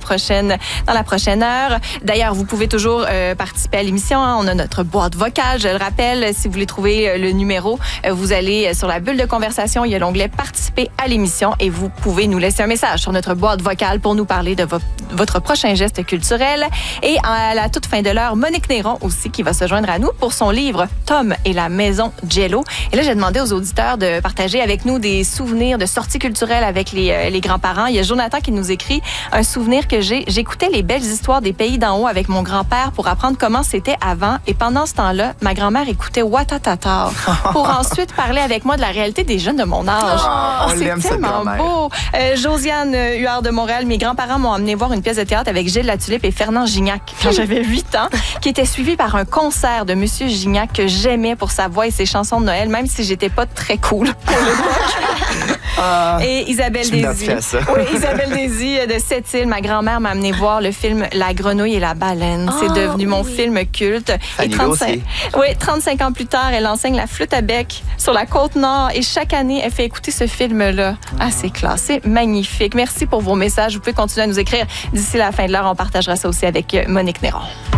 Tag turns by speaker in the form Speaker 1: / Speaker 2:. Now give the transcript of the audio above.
Speaker 1: dans la prochaine heure. D'ailleurs, vous pouvez toujours participer à l'émission. Hein. On a notre boîte vocale, je le rappelle. Si vous voulez trouver le numéro, vous allez sur la bulle de conversation. Il y a l'onglet « Participer à l'émission » et vous pouvez nous laisser un message sur notre boîte vocale pour nous parler de votre prochain geste culturel. Et à la toute fin de l'heure, Monique Néron aussi qui va se joindre à nous pour son livre « Tom et la maison Jello ». Et là, j'ai demandé aux auditeurs de partager avec nous des souvenirs de sorties culturelles avec les grands-parents. Il y a Jonathan qui nous écrit un souvenir que j'écoutais les belles histoires des pays d'en haut avec mon grand-père pour apprendre comment c'était avant. Et pendant ce temps-là, ma grand-mère écoutait Ouattatata pour ensuite parler avec moi de la réalité des jeunes de mon âge. C'est tellement beau. Josiane Huard de Montréal, mes grands-parents m'ont emmené voir une pièce de théâtre avec Gilles Latulippe et Fernand Gignac quand j'avais 8 ans, qui était suivi par un concert de Monsieur Gignac que j'aimais pour sa voix et ses chansons de Noël, même si j'étais pas très cool pour l'époque. Et Isabelle Désy. Oui, Isabelle Désy de Sept-Îles. Ma grand-mère m'a amené voir le film La grenouille et la baleine. C'est devenu mon film culte. Et 35 ans plus tard, elle enseigne la flûte à bec sur la Côte-Nord et chaque année, elle fait écouter ce film-là. Ah, c'est classe, c'est magnifique. Merci pour vos messages. Vous pouvez continuer à nous écrire. D'ici la fin de l'heure, on partagera ça aussi avec Monique Néron.